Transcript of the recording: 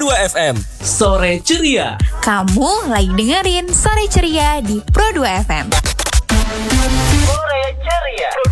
Pro2 FM. Sore ceria. Kamu lagi dengerin Sore Ceria di Pro2 FM. Sore ceria.